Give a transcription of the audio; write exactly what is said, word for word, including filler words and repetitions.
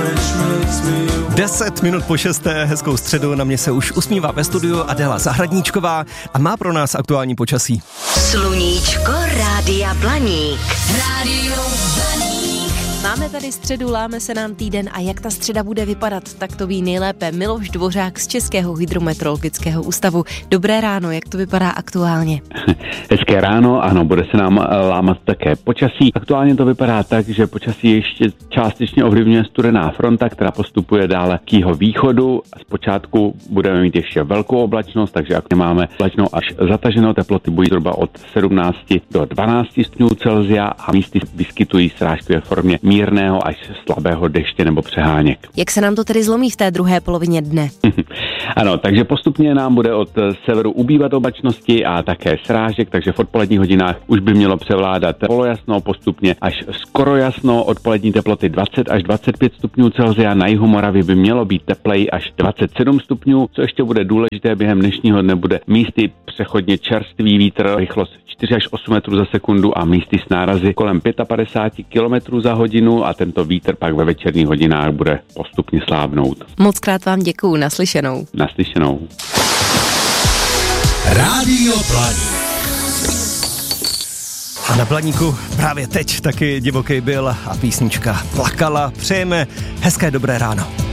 Deset minut po šesté, hezkou středu, na mě se už usmívá ve studiu Adela Zahradníčková a má pro nás aktuální počasí. Sluníčko Rádia Blaník. Rádio Blaník. Máme tady středu, láme se nám týden a jak ta středa bude vypadat, tak to ví nejlépe Miloš Dvořák z Českého hydrometeorologického ústavu. Dobré ráno, jak to vypadá aktuálně? Hezké ráno, ano, bude se nám lámat také počasí. Aktuálně to vypadá tak, že počasí ještě částečně ovlivňuje studená fronta, která postupuje dále k jeho východu. Zpočátku budeme mít ještě velkou oblačnost, takže jak máme oblačnou až zataženou, teploty budou zhruba od sedmnácti do dvanácti stupňů Celsia a místy vyskytují srážky ve formě mírného až slabého deště nebo přeháněk. Jak se nám to tedy zlomí v té druhé polovině dne? Ano, takže postupně nám bude od severu ubývat oblačnosti a také srážek, takže v odpoledních hodinách už by mělo převládat polojasno, postupně až skoro jasno, odpolední teploty dvacet až dvacet pět stupňů Celsia, na jihu Moravy by mělo být tepleji až dvacet sedm stupňů, co ještě bude důležité, během dnešního dne bude místy přechodně čerstvý vítr, rychlost čtyři až osm metrů za sekundu a místy s nárazy kolem padesát pět kilometrů za hodinu a tento vítr pak ve večerních hodinách bude postupně slábnout. Moc krát vám děkuju, naslyšenou. Naslyšenou. Rádio Blaník. A na Blaníku právě teď taky Divoký byl a písnička Plakala. Přejeme hezké dobré ráno.